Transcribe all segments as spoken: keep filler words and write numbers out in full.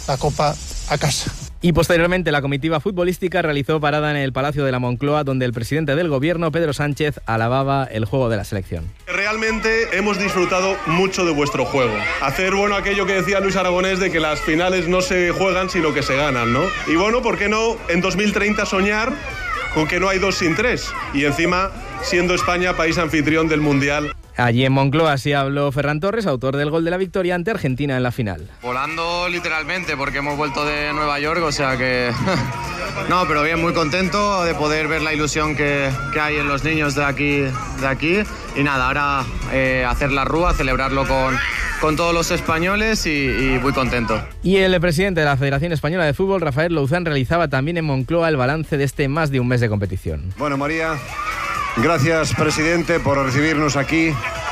la Copa a casa. Y posteriormente la comitiva futbolística realizó parada en el Palacio de la Moncloa, donde el presidente del gobierno, Pedro Sánchez, alababa el juego de la selección. Realmente hemos disfrutado mucho de vuestro juego. Hacer, bueno, aquello que decía Luis Aragonés de que las finales no se juegan sino que se ganan, ¿no? Y bueno, ¿por qué no en dos mil treinta soñar con que no hay dos sin tres? Y encima, siendo España país anfitrión del Mundial. Allí en Moncloa así habló Ferran Torres, autor del gol de la victoria ante Argentina en la final. Volando literalmente, porque hemos vuelto de Nueva York, o sea que... no, pero bien, muy contento de poder ver la ilusión que, que hay en los niños de aquí. De aquí. Y nada, ahora eh, hacer la rúa, celebrarlo con, con todos los españoles y, y muy contento. Y el presidente de la Federación Española de Fútbol, Rafael Louzán, realizaba también en Moncloa el balance de este más de un mes de competición. Bueno, María... Gracias, presidente, por recibirnos aquí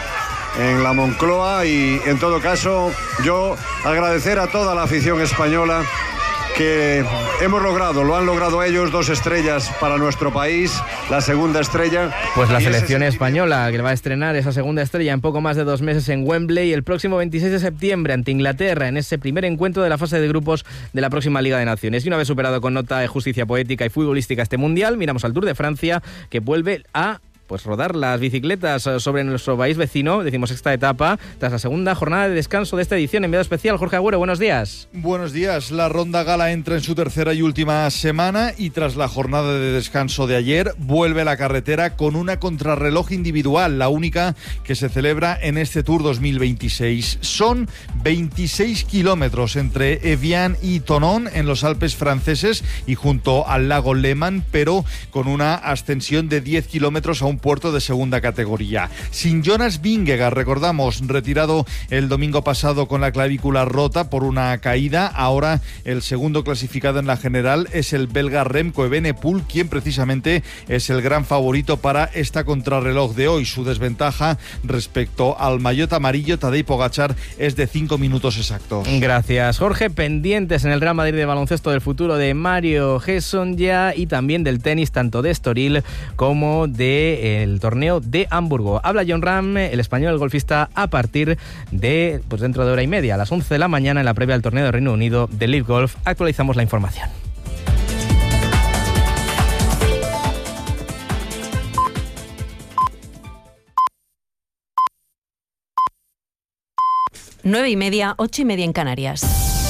en la Moncloa y, en todo caso, yo agradecer a toda la afición española que hemos logrado, lo han logrado ellos, dos estrellas para nuestro país, la segunda estrella. Pues la selección española, que va a estrenar esa segunda estrella en poco más de dos meses en Wembley el próximo veintiséis de septiembre ante Inglaterra, en ese primer encuentro de la fase de grupos de la próxima Liga de Naciones. Y una vez superado con nota de justicia poética y futbolística este Mundial, miramos al Tour de Francia, que vuelve a... pues rodar las bicicletas sobre nuestro país vecino, decimos esta etapa, tras la segunda jornada de descanso de esta edición. Enviado especial, Jorge Agüero, buenos días. Buenos días. La Ronda Gala entra en su tercera y última semana y tras la jornada de descanso de ayer, vuelve a la carretera con una contrarreloj individual, la única que se celebra en este Tour dos mil veintiséis. Son veintiséis kilómetros entre Evian y Thonon en los Alpes franceses y junto al lago Léman, pero con una ascensión de diez kilómetros a un puerto de segunda categoría. Sin Jonas Vingegaard, recordamos, retirado el domingo pasado con la clavícula rota por una caída, ahora el segundo clasificado en la general es el belga Remco Evenepoel, quien precisamente es el gran favorito para esta contrarreloj de hoy. Su desventaja respecto al maillot amarillo Tadej Pogačar es de cinco minutos exactos. Gracias, Jorge. Pendientes en el Real Madrid de baloncesto del futuro de Mario Hezonja y también del tenis, tanto de Estoril como de el torneo de Hamburgo. Habla Jon Rahm, el español, el golfista, a partir de, pues dentro de hora y media, a las once de la mañana, en la previa del torneo de Reino Unido de Live Golf. Actualizamos la información. Nueve y media, ocho y media en Canarias.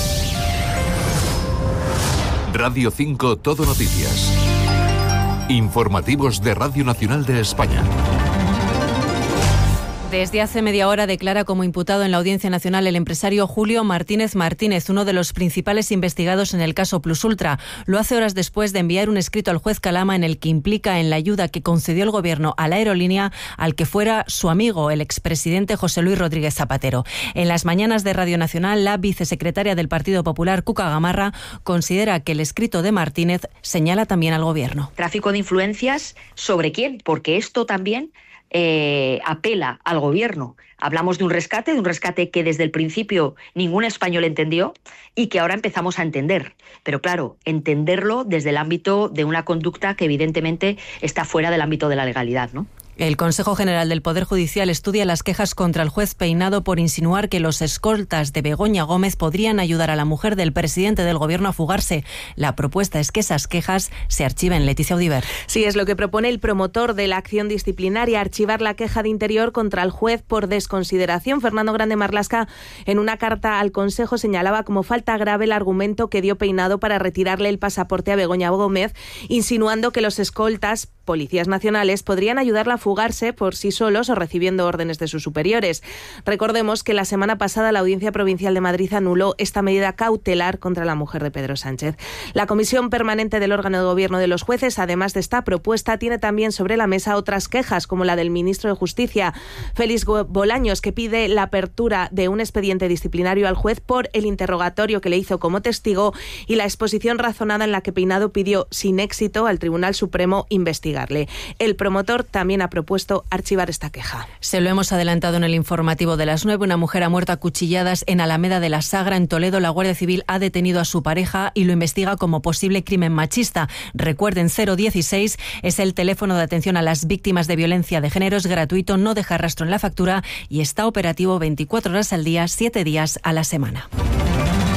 Radio cinco Todo Noticias. Informativos de Radio Nacional de España. Desde hace media hora declara como imputado en la Audiencia Nacional el empresario Julio Martínez Martínez, uno de los principales investigados en el caso Plus Ultra. Lo hace horas después de enviar un escrito al juez Calama en el que implica en la ayuda que concedió el gobierno a la aerolínea al que fuera su amigo, el expresidente José Luis Rodríguez Zapatero. En las mañanas de Radio Nacional, la vicesecretaria del Partido Popular, Cuca Gamarra, considera que el escrito de Martínez señala también al gobierno. Tráfico de influencias, ¿sobre quién? Porque esto también Eh, apela al gobierno. Hablamos de un rescate, de un rescate que desde el principio ningún español entendió y que ahora empezamos a entender. Pero claro, entenderlo desde el ámbito de una conducta que evidentemente está fuera del ámbito de la legalidad, ¿no? El Consejo General del Poder Judicial estudia las quejas contra el juez Peinado por insinuar que los escoltas de Begoña Gómez podrían ayudar a la mujer del presidente del gobierno a fugarse. La propuesta es que esas quejas se archiven. Leticia Audiver. Sí, es lo que propone el promotor de la acción disciplinaria, archivar la queja de Interior contra el juez por desconsideración. Fernando Grande Marlaska, en una carta al Consejo, señalaba como falta grave el argumento que dio Peinado para retirarle el pasaporte a Begoña Gómez, insinuando que los escoltas, policías nacionales, podrían ayudarla a fugarse por sí solos o recibiendo órdenes de sus superiores. Recordemos que la semana pasada la Audiencia Provincial de Madrid anuló esta medida cautelar contra la mujer de Pedro Sánchez. La Comisión Permanente del órgano de gobierno de los jueces, además de esta propuesta, tiene también sobre la mesa otras quejas, como la del ministro de Justicia, Félix Bolaños, que pide la apertura de un expediente disciplinario al juez por el interrogatorio que le hizo como testigo y la exposición razonada en la que Peinado pidió sin éxito al Tribunal Supremo investigarle. El promotor también ha propuesto archivar esta queja. Se lo hemos adelantado en el informativo de las nueve. Una mujer ha muerto a cuchilladas en Alameda de la Sagra, en Toledo. La Guardia Civil ha detenido a su pareja y lo investiga como posible crimen machista. Recuerden, cero dieciséis es el teléfono de atención a las víctimas de violencia de género. Es gratuito, no deja rastro en la factura y está operativo veinticuatro horas al día, siete días a la semana.